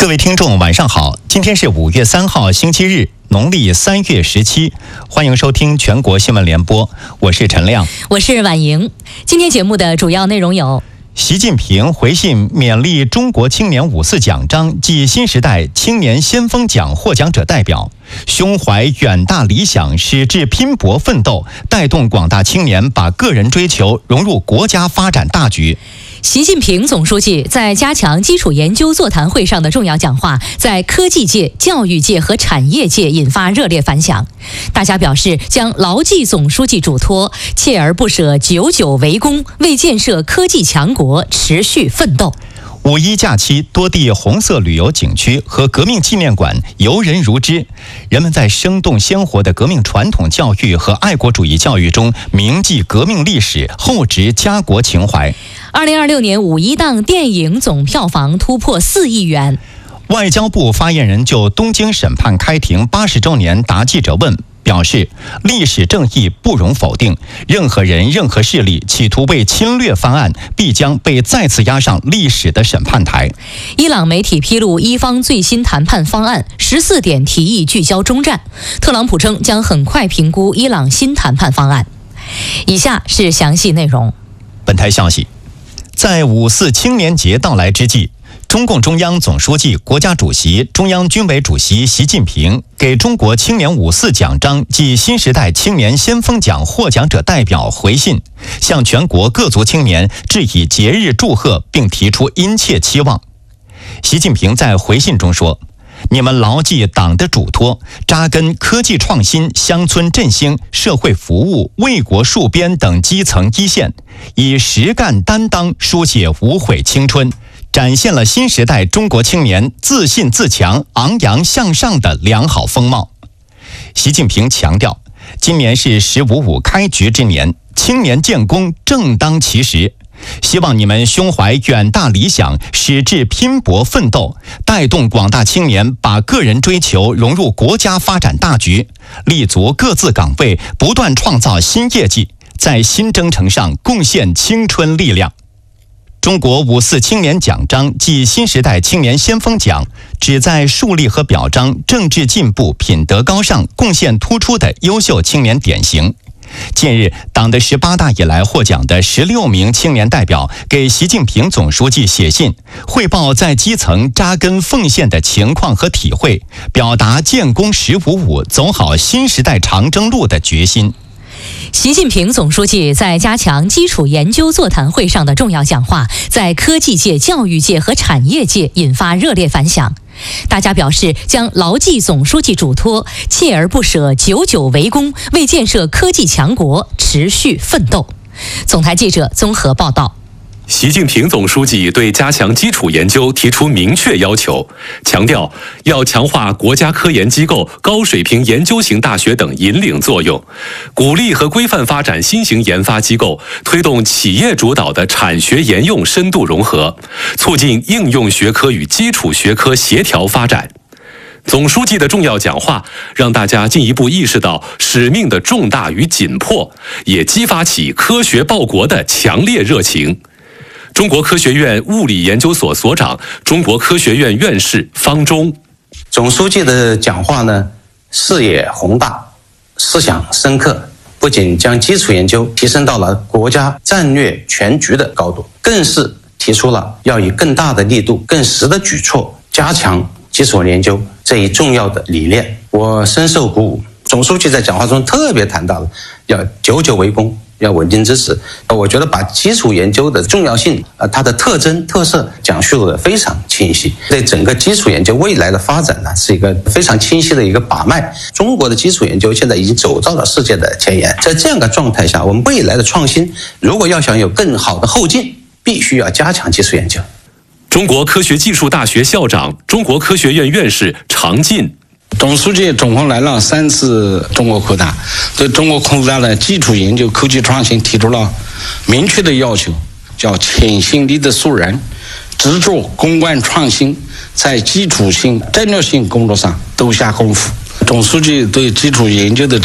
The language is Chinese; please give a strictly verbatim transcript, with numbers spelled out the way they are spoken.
各位听众晚上好，今天是五月三号星期日，农历三月十七，欢迎收听全国新闻联播，我是陈亮， 我是婉莹。今天节目的主要内容有： 习近平回信勉励中国青年五四奖章暨新时代青年先锋奖获奖者代表，胸怀远大理想，矢志拼搏奋斗，带动广大青年把个人追求融入国家发展大局。 习近平总书记在加强基础研究座谈会上的重要讲话，在科技界、教育界和产业界引发热烈反响。大家表示将牢记总书记嘱托，锲而不舍，久久为功，为建设科技强国持续奋斗。 五一假期，多地红色旅游景区和革命纪念馆游人如织，人们在生动鲜活的革命传统教育和爱国主义教育中铭记革命历史，厚植家国情怀。 二零二六年五一档电影总票房突破四亿元。 外交部发言人就东京审判开庭八十周年答记者问，表示历史正义不容否定，任何人任何势力企图为侵略翻案，必将被再次押上历史的审判台。 伊朗媒体披露伊方最新谈判方案，十四点提议聚焦中战。特朗普称将很快评估伊朗新谈判方案。以下是详细内容。 本台消息，在五四青年节到来之际，中共中央总书记、国家主席、中央军委主席习近平给中国青年五四奖章暨新时代青年先锋奖获奖者代表回信，向全国各族青年致以节日祝贺，并提出殷切期望。习近平在回信中说，你们牢记党的嘱托，扎根科技创新、乡村振兴、社会服务、为国戍边等基层一线，以实干担当书写无悔青春，展现了新时代中国青年自信自强、昂扬向上的良好风貌。习近平强调，今年是十五五开局之年，青年建功正当其时，希望你们胸怀远大理想，矢志拼搏奋斗，带动广大青年把个人追求融入国家发展大局，立足各自岗位，不断创造新业绩，在新征程上贡献青春力量。中国五四青年奖章暨新时代青年先锋奖旨在树立和表彰政治进步、品德高尚、贡献突出的优秀青年典型。近日，党的十八大以来获奖的十六名青年代表给习近平总书记写信，汇报在基层扎根奉献的情况和体会，表达建功十五五、走好新时代长征路的决心。 习近平总书记在加强基础研究座谈会上的重要讲话，在科技界、教育界和产业界引发热烈反响。大家表示将牢记总书记嘱托，锲而不舍，久久为功，为建设科技强国持续奋斗。总台记者综合报道。 习近平总书记对加强基础研究提出明确要求，强调要强化国家科研机构、高水平研究型大学等引领作用，鼓励和规范发展新型研发机构，推动企业主导的产学研用深度融合，促进应用学科与基础学科协调发展。总书记的重要讲话让大家进一步意识到使命的重大与紧迫，也激发起科学报国的强烈热情。中国科学院物理研究所所长、中国科学院院士方忠。 总书记的讲话呢，视野宏大，思想深刻，不仅将基础研究提升到了国家战略全局的高度，更是提出了要以更大的力度、更实的举措加强基础研究这一重要的理念。我深受鼓舞。总书记在讲话中特别谈到了要久久为功，要稳定支持。我觉得把基础研究的重要性、呃，它的特征特色讲述的非常清晰，对整个基础研究未来的发展呢，是一个非常清晰的一个把脉。中国的基础研究现在已经走到了世界的前沿，在这样的状态下，我们未来的创新如果要想有更好的后劲，必须要加强基础研究。 中国科学技术大学校长、中国科学院院士常进。 总书记总共来了三次中国扩大，对中国扩大的基础研究、科技创新提出了明确的要求，叫潜心力的素人，执着攻关创新，在基础性、战略性工作上都下功夫。总书记对基础研究的